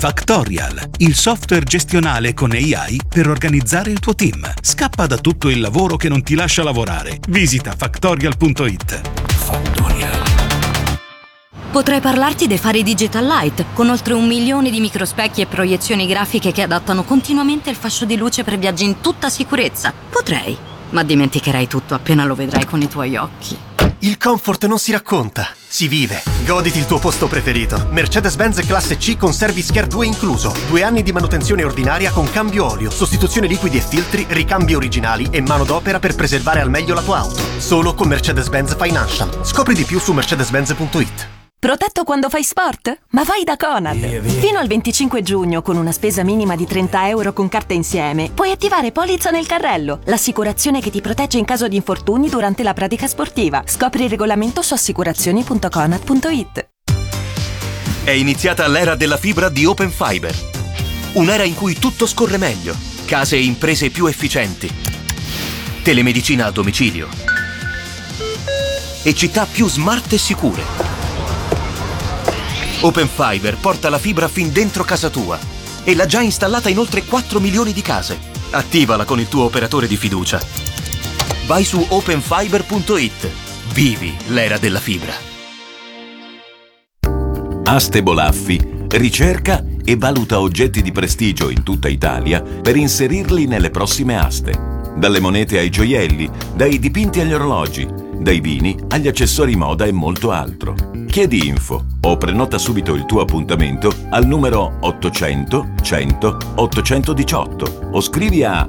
Factorial, il software gestionale con AI per organizzare il tuo team. Scappa da tutto il lavoro che non ti lascia lavorare. Visita factorial.it. Factorial. Potrei parlarti dei fari Digital Light, con oltre 1 milione di microspecchi e proiezioni grafiche che adattano continuamente il fascio di luce per viaggi in tutta sicurezza. Potrei, ma dimenticherai tutto appena lo vedrai con i tuoi occhi. Il comfort non si racconta, si vive. Goditi il tuo posto preferito. Mercedes-Benz classe C con Service Care 2 incluso. 2 anni di manutenzione ordinaria con cambio olio, sostituzione liquidi e filtri, ricambi originali e manodopera per preservare al meglio la tua auto. Solo con Mercedes-Benz Financial. Scopri di più su mercedes-benz.it. Protetto quando fai sport? Ma vai da Conad! Fino al 25 giugno, con una spesa minima di €30 con carta insieme, puoi attivare Polizza nel carrello, l'assicurazione che ti protegge in caso di infortuni durante la pratica sportiva. Scopri il regolamento su assicurazioni.conad.it. È iniziata l'era della fibra di Open Fiber. Un'era in cui tutto scorre meglio, case e imprese più efficienti, telemedicina a domicilio e città più smart e sicure. Open Fiber porta la fibra fin dentro casa tua e l'ha già installata in oltre 4 milioni di case. Attivala con il tuo operatore di fiducia. Vai su openfiber.it. Vivi l'era della fibra. Aste Bolaffi ricerca e valuta oggetti di prestigio in tutta Italia per inserirli nelle prossime aste. Dalle monete ai gioielli, dai dipinti agli orologi, dai vini agli accessori moda e molto altro. Chiedi info o prenota subito il tuo appuntamento al numero 800 100 818 o scrivi a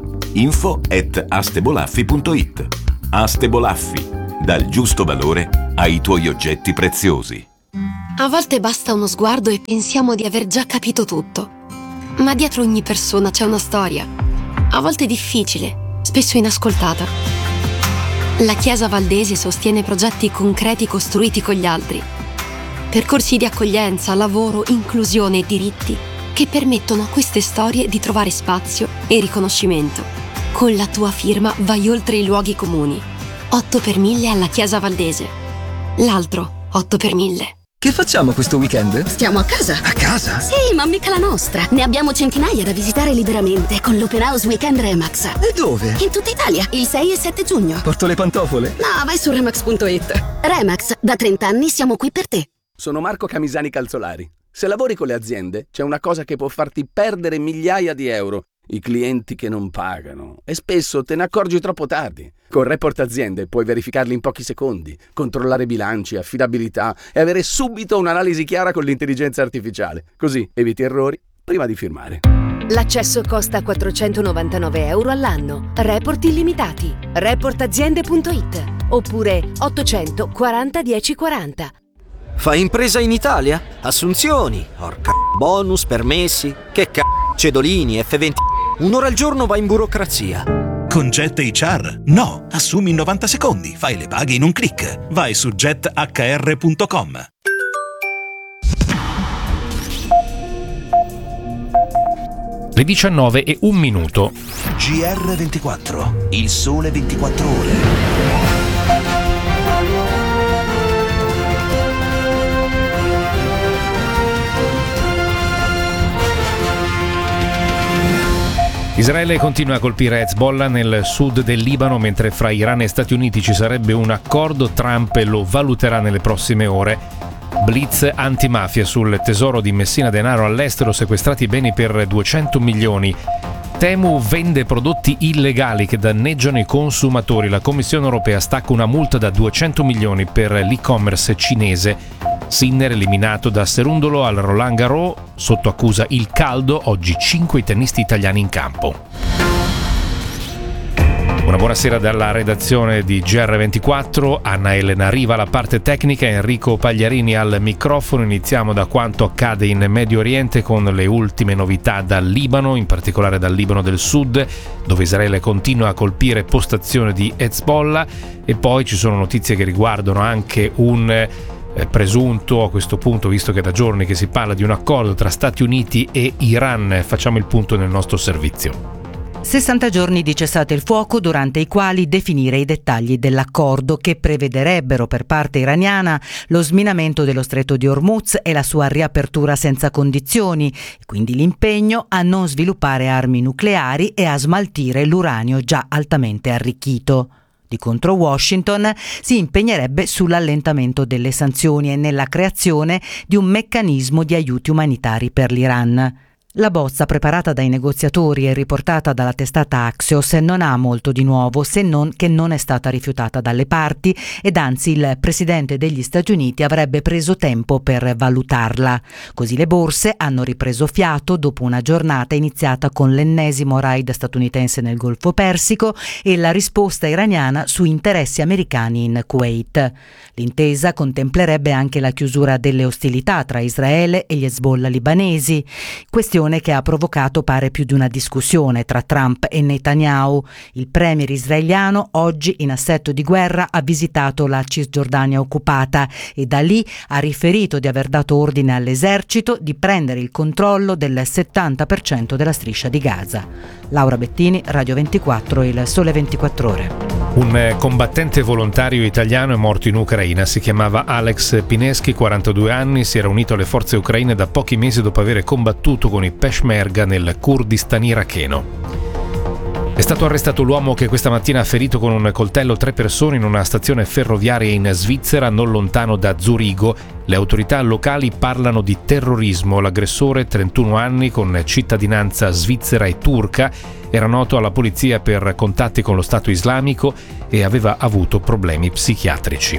info@astebolaffi.it. Aste Bolaffi, dal giusto valore ai tuoi oggetti preziosi. A volte basta uno sguardo e pensiamo di aver già capito tutto. Ma dietro ogni persona c'è una storia. A volte difficile, spesso inascoltata. La Chiesa Valdese sostiene progetti concreti costruiti con gli altri. Percorsi di accoglienza, lavoro, inclusione e diritti che permettono a queste storie di trovare spazio e riconoscimento. Con la tua firma vai oltre i luoghi comuni. 8 per 1000 alla Chiesa Valdese. L'altro 8 per 1000. Che facciamo questo weekend? Stiamo a casa. A casa? Sì, ma mica la nostra. Ne abbiamo centinaia da visitare liberamente con l'Open House Weekend Remax. E dove? In tutta Italia, il 6 e 7 giugno. Porto le pantofole? No, vai su Remax.it. Remax, da 30 anni siamo qui per te. Sono Marco Camisani Calzolari. Se lavori con le aziende, c'è una cosa che può farti perdere migliaia di euro: i clienti che non pagano. E spesso te ne accorgi troppo tardi. Con Report Aziende puoi verificarli in pochi secondi, controllare bilanci, affidabilità e avere subito un'analisi chiara con l'intelligenza artificiale. Così eviti errori prima di firmare. L'accesso costa €499 all'anno. Report illimitati. Reportaziende.it oppure 800 40 10 40. Fai impresa in Italia? Assunzioni, bonus, permessi, cedolini, F20. Un'ora al giorno vai in burocrazia. Con Jet HR? No, assumi in 90 secondi, fai le paghe in un click. Vai su jethr.com. Le 19:01. GR24, il sole 24 ore. Israele continua a colpire Hezbollah nel sud del Libano, mentre fra Iran e Stati Uniti ci sarebbe un accordo. Trump lo valuterà nelle prossime ore. Blitz antimafia sul tesoro di Messina Denaro all'estero, sequestrati beni per 200 milioni. Temu vende prodotti illegali che danneggiano i consumatori. La Commissione europea stacca una multa da 200 milioni per l'e-commerce cinese. Sinner eliminato da Serundolo al Roland Garros, sotto accusa il caldo, oggi 5 tennisti italiani in campo. Una buonasera dalla redazione di GR24, Anna Elena Riva alla parte tecnica, Enrico Pagliarini al microfono. Iniziamo da quanto accade in Medio Oriente con le ultime novità dal Libano, in particolare dal Libano del Sud, dove Israele continua a colpire postazioni di Hezbollah, e poi ci sono notizie che riguardano anche un presunto, a questo punto, visto che da giorni che si parla di un accordo tra Stati Uniti e Iran. Facciamo il punto nel nostro servizio. 60 giorni di cessate il fuoco durante i quali definire i dettagli dell'accordo che prevederebbero per parte iraniana lo sminamento dello stretto di Hormuz e la sua riapertura senza condizioni, quindi l'impegno a non sviluppare armi nucleari e a smaltire l'uranio già altamente arricchito. Di contro Washington si impegnerebbe sull'allentamento delle sanzioni e nella creazione di un meccanismo di aiuti umanitari per l'Iran. La bozza preparata dai negoziatori e riportata dalla testata Axios non ha molto di nuovo, se non che non è stata rifiutata dalle parti ed anzi il presidente degli Stati Uniti avrebbe preso tempo per valutarla. Così le borse hanno ripreso fiato dopo una giornata iniziata con l'ennesimo raid statunitense nel Golfo Persico e la risposta iraniana su interessi americani in Kuwait. L'intesa contemplerebbe anche la chiusura delle ostilità tra Israele e gli Hezbollah libanesi, questione che ha provocato pare più di una discussione tra Trump e Netanyahu. Il premier israeliano, oggi in assetto di guerra, ha visitato la Cisgiordania occupata e da lì ha riferito di aver dato ordine all'esercito di prendere il controllo del 70% della striscia di Gaza. Laura Bettini, Radio 24, Il Sole 24 Ore. Un combattente volontario italiano è morto in Ucraina, si chiamava Alex Pineschi, 42 anni, si era unito alle forze ucraine da pochi mesi dopo aver combattuto con i Peshmerga nel Kurdistan iracheno. È stato arrestato l'uomo che questa mattina ha ferito con un coltello 3 persone in una stazione ferroviaria in Svizzera, non lontano da Zurigo. Le autorità locali parlano di terrorismo. L'aggressore, 31 anni, con cittadinanza svizzera e turca, era noto alla polizia per contatti con lo Stato islamico e aveva avuto problemi psichiatrici.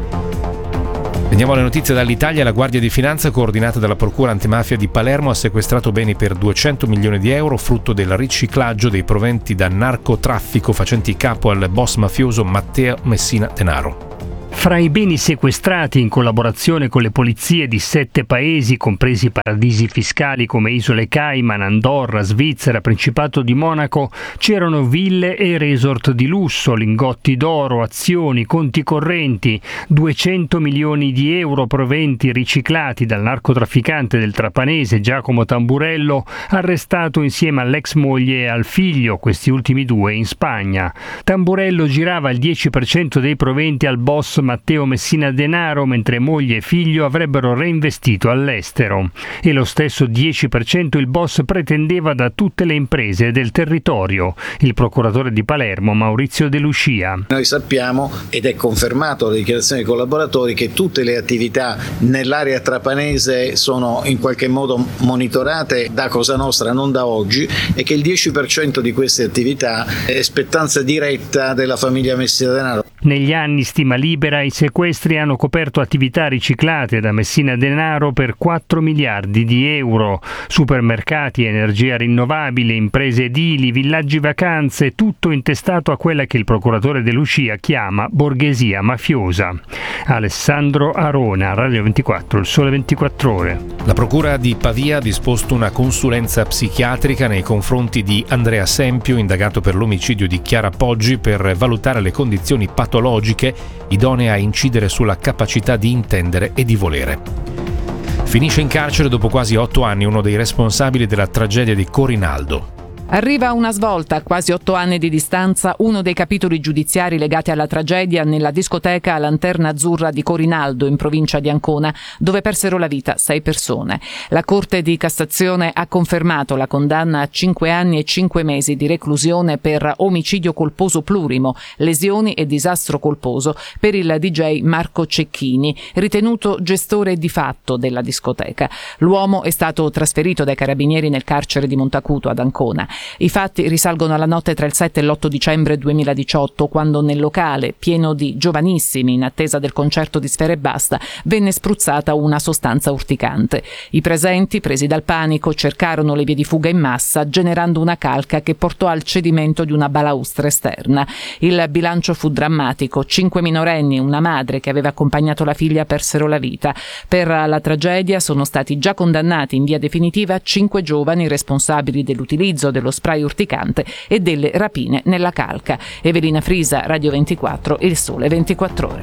Veniamo alle notizie dall'Italia. La Guardia di Finanza, coordinata dalla Procura Antimafia di Palermo, ha sequestrato beni per 200 milioni di euro, frutto del riciclaggio dei proventi da narcotraffico facenti capo al boss mafioso Matteo Messina Denaro. Fra i beni sequestrati in collaborazione con le polizie di 7 paesi, compresi paradisi fiscali come Isole Cayman, Andorra, Svizzera, Principato di Monaco, c'erano ville e resort di lusso, lingotti d'oro, azioni, conti correnti, 200 milioni di euro proventi riciclati dal narcotrafficante del trapanese Giacomo Tamburello, arrestato insieme all'ex moglie e al figlio, questi ultimi due in Spagna. Tamburello girava il 10% dei proventi al boss Matteo Messina Denaro, mentre moglie e figlio avrebbero reinvestito all'estero. E lo stesso 10% il boss pretendeva da tutte le imprese del territorio. Il procuratore di Palermo, Maurizio De Lucia. Noi sappiamo, ed è confermato dalle dichiarazioni dei collaboratori, che tutte le attività nell'area trapanese sono in qualche modo monitorate da Cosa Nostra, non da oggi, e che il 10% di queste attività è spettanza diretta della famiglia Messina Denaro. Negli anni, stima Libera, i sequestri hanno coperto attività riciclate da Messina Denaro per 4 miliardi di euro. Supermercati, energia rinnovabile, imprese edili, villaggi vacanze, tutto intestato a quella che il procuratore De Lucia chiama borghesia mafiosa. Alessandro Arona, Radio 24, Il Sole 24 Ore. La Procura di Pavia ha disposto una consulenza psichiatrica nei confronti di Andrea Sempio, indagato per l'omicidio di Chiara Poggi, per valutare le condizioni patologiche idonee a incidere sulla capacità di intendere e di volere. Finisce in carcere dopo quasi 8 anni uno dei responsabili della tragedia di Corinaldo. Arriva una svolta a quasi 8 anni di distanza, uno dei capitoli giudiziari legati alla tragedia nella discoteca Lanterna Azzurra di Corinaldo, in provincia di Ancona, dove persero la vita 6 persone. La Corte di Cassazione ha confermato la condanna a 5 anni e 5 mesi di reclusione per omicidio colposo plurimo, lesioni e disastro colposo per il DJ Marco Cecchini, ritenuto gestore di fatto della discoteca. L'uomo è stato trasferito dai carabinieri nel carcere di Montacuto ad Ancona. I fatti risalgono alla notte tra il 7 e l'8 dicembre 2018, quando nel locale, pieno di giovanissimi in attesa del concerto di Sfera Ebbasta, venne spruzzata una sostanza urticante. I presenti, presi dal panico, cercarono le vie di fuga in massa, generando una calca che portò al cedimento di una balaustra esterna. Il bilancio fu drammatico: 5 minorenni e una madre che aveva accompagnato la figlia persero la vita. Per la tragedia sono stati già condannati in via definitiva 5 giovani responsabili dell'utilizzo dello spray urticante e delle rapine nella calca. Evelina Frisa, Radio 24, Il Sole 24 Ore.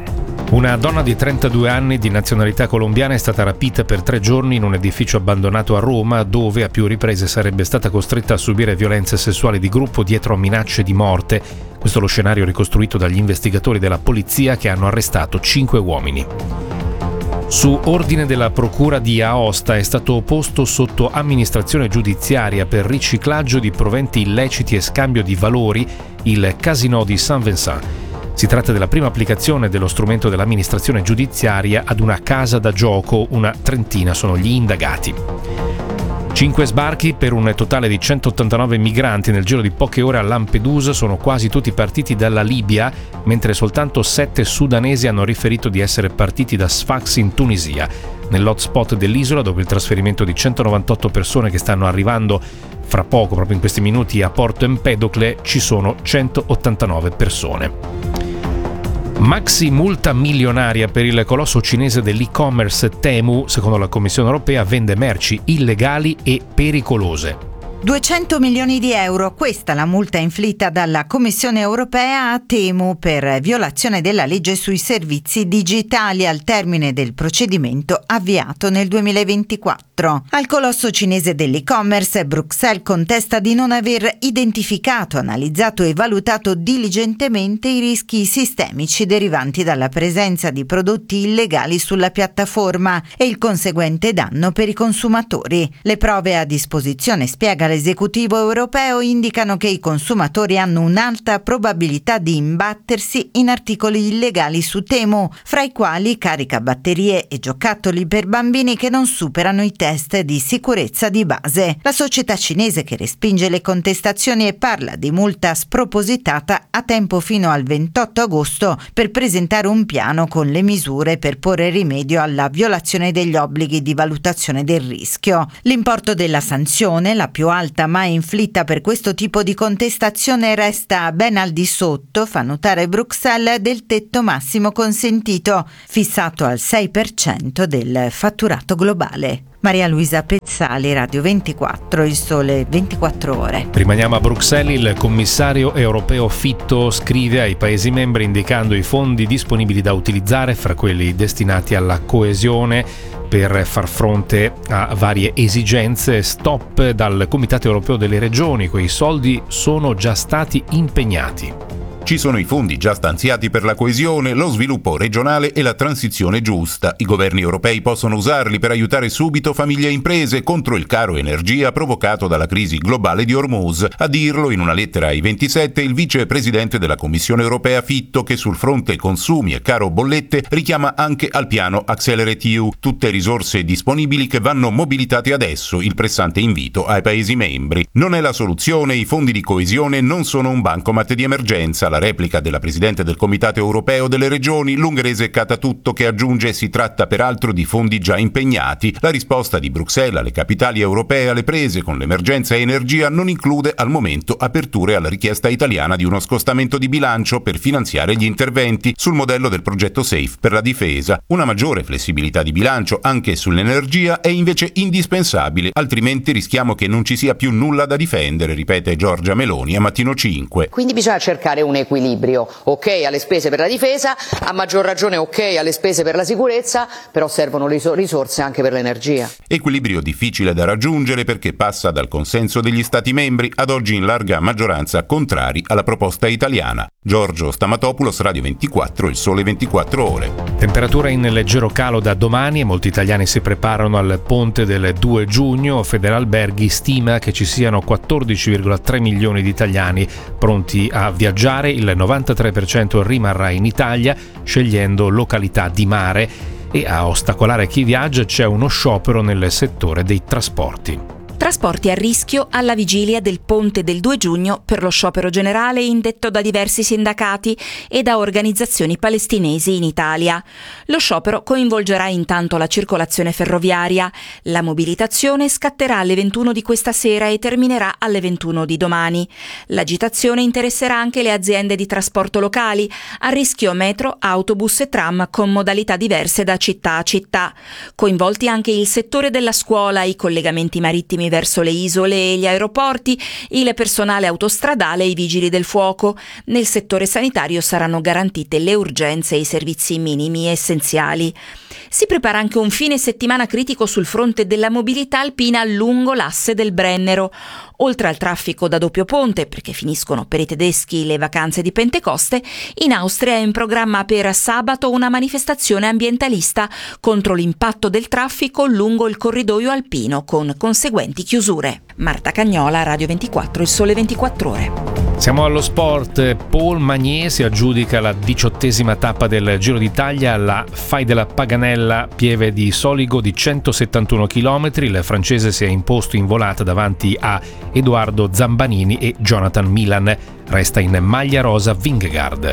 Una donna di 32 anni di nazionalità colombiana è stata rapita per 3 giorni in un edificio abbandonato a Roma, dove a più riprese sarebbe stata costretta a subire violenze sessuali di gruppo dietro a minacce di morte. Questo è lo scenario ricostruito dagli investigatori della polizia, che hanno arrestato 5 uomini. Su ordine della Procura di Aosta è stato posto sotto amministrazione giudiziaria per riciclaggio di proventi illeciti e scambio di valori il Casino di Saint-Vincent. Si tratta della prima applicazione dello strumento dell'amministrazione giudiziaria ad una casa da gioco, una trentina sono gli indagati. 5 sbarchi per un totale di 189 migranti nel giro di poche ore a Lampedusa, sono quasi tutti partiti dalla Libia, mentre soltanto 7 sudanesi hanno riferito di essere partiti da Sfax in Tunisia. Nell'hotspot dell'isola, dove il trasferimento di 198 persone che stanno arrivando fra poco, proprio in questi minuti, a Porto Empedocle, ci sono 189 persone. Maxi multa milionaria per il colosso cinese dell'e-commerce Temu. Secondo la Commissione europea vende merci illegali e pericolose. 200 milioni di euro, questa la multa inflitta dalla Commissione europea a Temu per violazione della legge sui servizi digitali al termine del procedimento avviato nel 2024. Al colosso cinese dell'e-commerce, Bruxelles contesta di non aver identificato, analizzato e valutato diligentemente i rischi sistemici derivanti dalla presenza di prodotti illegali sulla piattaforma e il conseguente danno per i consumatori. Le prove a disposizione, spiega l'esecutivo europeo, indicano che i consumatori hanno un'alta probabilità di imbattersi in articoli illegali su Temu, fra i quali caricabatterie e giocattoli per bambini che non superano i test di sicurezza di base. La società cinese, che respinge le contestazioni e parla di multa spropositata, ha tempo fino al 28 agosto per presentare un piano con le misure per porre rimedio alla violazione degli obblighi di valutazione del rischio. L'importo della sanzione, la più alta mai inflitta per questo tipo di contestazione, resta ben al di sotto, fa notare Bruxelles, del tetto massimo consentito, fissato al 6% del fatturato globale. Maria Luisa Pezzali, Radio 24, Il Sole 24 Ore. Rimaniamo a Bruxelles. Il commissario europeo Fitto scrive ai Paesi membri indicando i fondi disponibili da utilizzare fra quelli destinati alla coesione per far fronte a varie esigenze. Stop dal Comitato Europeo delle Regioni, quei soldi sono già stati impegnati. Ci sono i fondi già stanziati per la coesione, lo sviluppo regionale e la transizione giusta. I governi europei possono usarli per aiutare subito famiglie e imprese contro il caro energia provocato dalla crisi globale di Hormuz. A dirlo in una lettera ai 27 il vicepresidente della Commissione europea Fitto, che sul fronte consumi e caro bollette richiama anche al piano Accelerate-EU. Tutte risorse disponibili che vanno mobilitate adesso, il pressante invito ai Paesi membri. Non è la soluzione, i fondi di coesione non sono un bancomat di emergenza. La replica della Presidente del Comitato Europeo delle Regioni, l'ungherese Catatutto, che aggiunge si tratta peraltro di fondi già impegnati. La risposta di Bruxelles alle capitali europee alle prese con l'emergenza energia non include al momento aperture alla richiesta italiana di uno scostamento di bilancio per finanziare gli interventi sul modello del progetto SAFE per la difesa. Una maggiore flessibilità di bilancio anche sull'energia è invece indispensabile, altrimenti rischiamo che non ci sia più nulla da difendere, ripete Giorgia Meloni a Mattino 5. Quindi bisogna cercare un equilibrio, ok alle spese per la difesa, a maggior ragione ok alle spese per la sicurezza, però servono risorse anche per l'energia. Equilibrio difficile da raggiungere perché passa dal consenso degli Stati membri, ad oggi in larga maggioranza contrari alla proposta italiana. Giorgio Stamatopoulos, Radio 24, Il Sole 24 Ore. Temperatura in leggero calo da domani e molti italiani si preparano al ponte del 2 giugno. Federalberghi stima che ci siano 14,3 milioni di italiani pronti a viaggiare. Il 93% rimarrà in Italia scegliendo località di mare e a ostacolare chi viaggia c'è uno sciopero nel settore dei trasporti. Trasporti a rischio alla vigilia del ponte del 2 giugno per lo sciopero generale indetto da diversi sindacati e da organizzazioni palestinesi in Italia. Lo sciopero coinvolgerà intanto la circolazione ferroviaria. La mobilitazione scatterà alle 21 di questa sera e terminerà alle 21 di domani. L'agitazione interesserà anche le aziende di trasporto locali, a rischio metro, autobus e tram con modalità diverse da città a città. Coinvolti anche il settore della scuola, i collegamenti marittimi evacuazioni verso le isole e gli aeroporti, il personale autostradale e i vigili del fuoco. Nel settore sanitario saranno garantite le urgenze e i servizi minimi essenziali. Si prepara anche un fine settimana critico sul fronte della mobilità alpina lungo l'asse del Brennero. Oltre al traffico da doppio ponte, perché finiscono per i tedeschi le vacanze di Pentecoste, in Austria è in programma per sabato una manifestazione ambientalista contro l'impatto del traffico lungo il corridoio alpino, con conseguenti chiusure. Marta Cagnola, Radio 24, Il Sole 24 Ore. Siamo allo sport. Paul Magnier si aggiudica la 18ª tappa del Giro d'Italia, la Fai della Paganella Pieve di Soligo di 171 km. Il francese si è imposto in volata davanti a Edoardo Zambanini e Jonathan Milan. Resta in maglia rosa Vingegaard.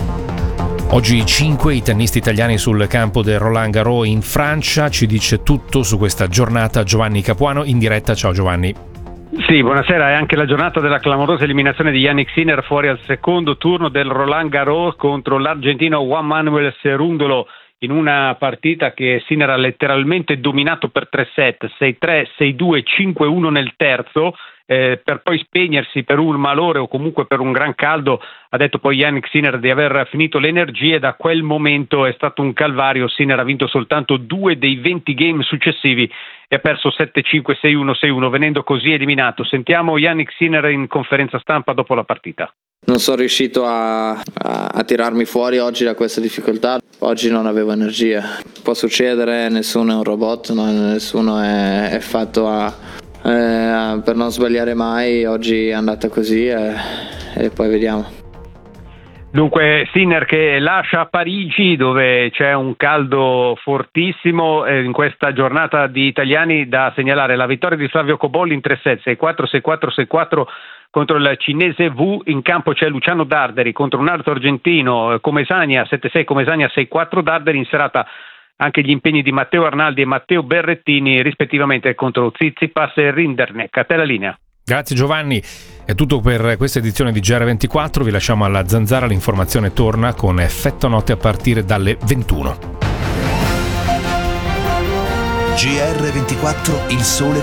Oggi 5 i tennisti italiani sul campo del Roland Garros in Francia. Ci dice tutto su questa giornata Giovanni Capuano in diretta. Ciao Giovanni. Sì, buonasera. È anche la giornata della clamorosa eliminazione di Jannik Sinner fuori al secondo turno del Roland Garros contro l'argentino Juan Manuel Cerúndolo, in una partita che Sinner ha letteralmente dominato per 3 set, 6-3, 6-2, 5-1 nel terzo, per poi spegnersi per un malore o comunque per un gran caldo. Ha detto poi Jannik Sinner di aver finito le energie. Da quel momento è stato un calvario. Sinner ha vinto soltanto 2 dei 20 game successivi e ha perso 7-5, 6-1, 6-1, venendo così eliminato. Sentiamo Jannik Sinner in conferenza stampa dopo la partita. Non sono riuscito a tirarmi fuori oggi da questa difficoltà. Oggi non avevo energia. Può succedere, nessuno è un robot, nessuno è fatto per non sbagliare mai. Oggi è andata così e poi vediamo. Dunque Sinner che lascia Parigi, dove c'è un caldo fortissimo. In questa giornata di italiani da segnalare la vittoria di Flavio Cobolli in 3 set, 6-4, 6-4, 6-4 contro il cinese Wu. In campo c'è Luciano Darderi contro un altro argentino, Comesania 7-6, Comesania 6-4. Darderi in serata anche gli impegni di Matteo Arnaldi e Matteo Berrettini rispettivamente contro Tsitsipas e Rinderknecht. A te la linea. Grazie Giovanni, è tutto per questa edizione di GR24, vi lasciamo alla Zanzara, l'informazione torna con Effetto Notte a partire dalle 21. GR24, Il Sole